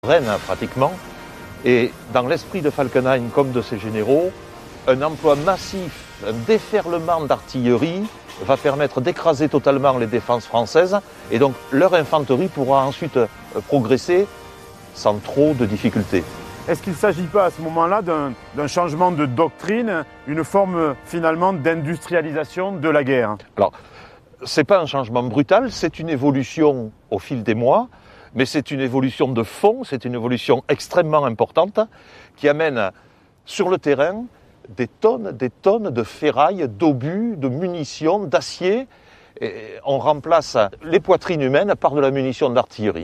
Rennes pratiquement, et dans l'esprit de Falkenhayn comme de ses généraux, un emploi massif, un déferlement d'artillerie va permettre d'écraser totalement les défenses françaises et donc leur infanterie pourra ensuite progresser sans trop de difficultés. Est-ce qu'il ne s'agit pas à ce moment-là d'un changement de doctrine, une forme finalement d'industrialisation de la guerre? Alors, ce n'est pas un changement brutal, c'est une évolution au fil des mois, mais c'est une évolution de fond, c'est une évolution extrêmement importante qui amène sur le terrain des tonnes de ferraille, d'obus, de munitions, d'acier. Et on remplace les poitrines humaines par de la munition d'artillerie.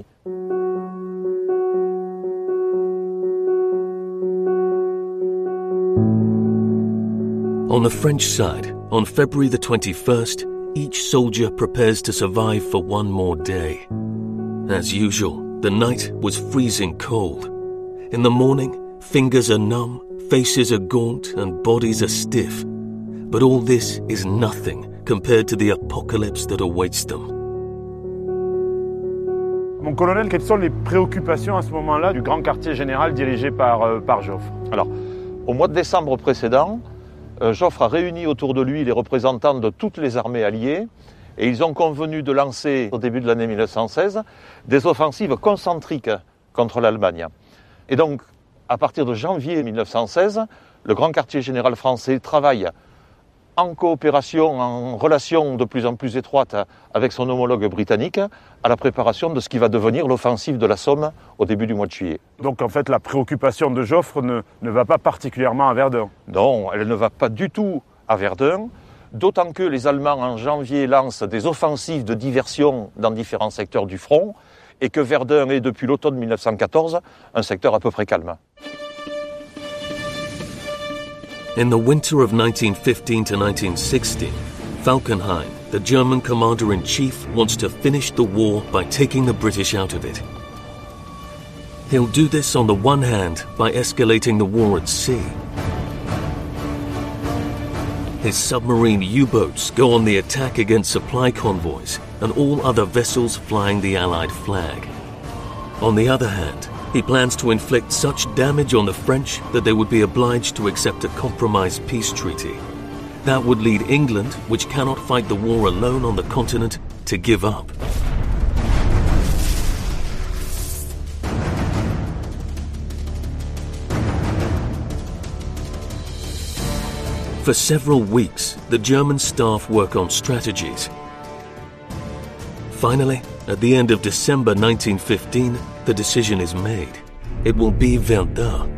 On the French side, on February the 21st, each soldier prepares to survive for one more day. As usual, the night was freezing cold. In the morning, fingers are numb, faces are gaunt, and bodies are stiff. But all this is nothing compared to the apocalypse that awaits them. Mon colonel, quelles sont les préoccupations à ce moment-là du grand quartier général dirigé par Joffre? Alors, au mois de décembre précédent, Joffre a réuni autour de lui les représentants de toutes les armées alliées et ils ont convenu de lancer, au début de l'année 1916, des offensives concentriques contre l'Allemagne. Et donc, à partir de janvier 1916, le grand quartier général français travaille en coopération, en relation de plus en plus étroite avec son homologue britannique, à la préparation de ce qui va devenir l'offensive de la Somme au début du mois de juillet. Donc en fait, la préoccupation de Joffre ne va pas particulièrement à Verdun? Non, elle ne va pas du tout à Verdun, d'autant que les Allemands en janvier lancent des offensives de diversion dans différents secteurs du front, et que Verdun est depuis l'automne 1914 un secteur à peu près calme. In the winter of 1915 to 1916, Falkenhayn, the German commander-in-chief, wants to finish the war by taking the British out of it. He'll do this on the one hand by escalating the war at sea. His submarine U-boats go on the attack against supply convoys and all other vessels flying the Allied flag. On the other hand, he plans to inflict such damage on the French that they would be obliged to accept a compromise peace treaty. That would lead England, which cannot fight the war alone on the continent, to give up. For several weeks, the German staff work on strategies. Finally, at the end of December 1915, the decision is made. It will be Verdun.